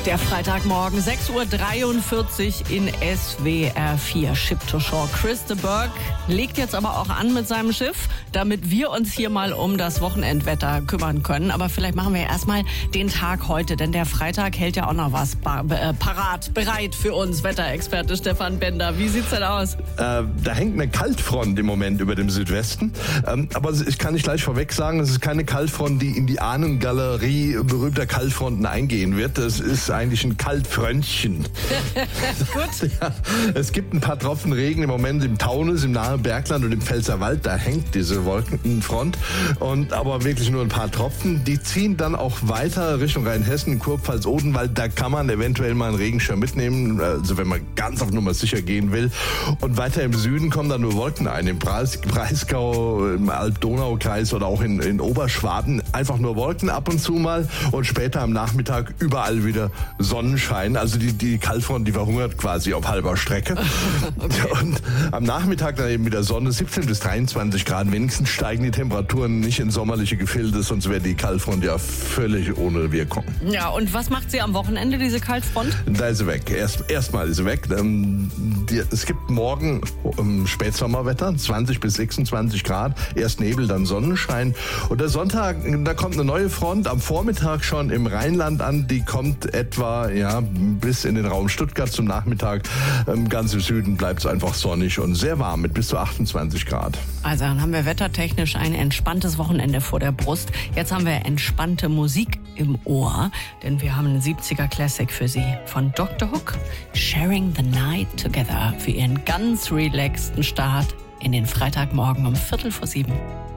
Der Freitagmorgen, 6:43 Uhr in SWR 4. Ship to Shore. Chris de Burgh legt jetzt aber auch an mit seinem Schiff, damit wir uns hier mal um das Wochenendwetter kümmern können. Aber vielleicht machen wir erstmal den Tag heute, denn der Freitag hält ja auch noch was bereit für uns. Wetterexperte Stefan Bender. Wie sieht's denn aus? Da hängt eine Kaltfront im Moment über dem Südwesten. Aber ich kann nicht gleich vorweg sagen, es ist keine Kaltfront, die in die Ahnengalerie berühmter Kaltfronten eingehen wird. Das ist eigentlich ein Kaltfröntchen. Gut. Ja, es gibt ein paar Tropfen Regen im Moment im Taunus, im nahen Bergland und im Pfälzerwald. Da hängt diese Wolkenfront. Aber wirklich nur ein paar Tropfen. Die ziehen dann auch weiter Richtung Rheinhessen, Kurpfalz, Odenwald. Da kann man eventuell mal einen Regenschirm mitnehmen, also wenn man ganz auf Nummer sicher gehen will. Und weiter im Süden kommen dann nur Wolken ein. Im Breisgau, im Alb-Donau-Kreis oder auch in Oberschwaben. Einfach nur Wolken ab und zu mal. Und später am Nachmittag überall wieder Sonnenschein. Also die Kaltfront, die verhungert quasi auf halber Strecke. Okay. Und am Nachmittag dann eben wieder Sonne, 17 bis 23 Grad. Wenigstens steigen die Temperaturen nicht in sommerliche Gefilde, sonst wäre die Kaltfront ja völlig ohne Wirkung. Ja, und was macht sie am Wochenende, diese Kaltfront? Da ist sie weg. Erstmal ist sie weg. Es gibt morgen Spätsommerwetter, 20 bis 26 Grad. Erst Nebel, dann Sonnenschein. Und der Sonntag, da kommt eine neue Front am Vormittag schon im Rheinland an. Die kommt etwa bis in den Raum Stuttgart zum Nachmittag. Ganz im Süden bleibt es einfach sonnig und sehr warm mit bis zu 28 Grad. Also dann haben wir wettertechnisch ein entspanntes Wochenende vor der Brust. Jetzt haben wir entspannte Musik im Ohr, denn wir haben einen 70er Classic für Sie von Dr. Hook. Sharing the Night Together für Ihren ganz relaxten Start in den Freitagmorgen um 6:45.